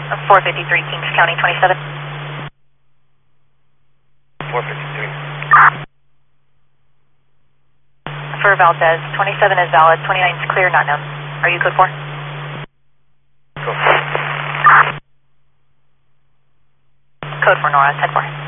453 Kings County 27. 453. For Valdez, 27 is valid, 29 is clear, not known. Are you code 4? Go. Code 4 Nora, 10-4.